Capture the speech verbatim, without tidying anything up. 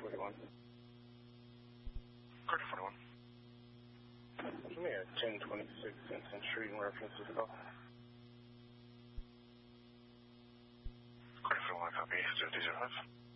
forty-one. Carter forty-one. Give me a ten twenty-six Vincent Street in reference to the call. Carter forty-one, copy. zero two zero five.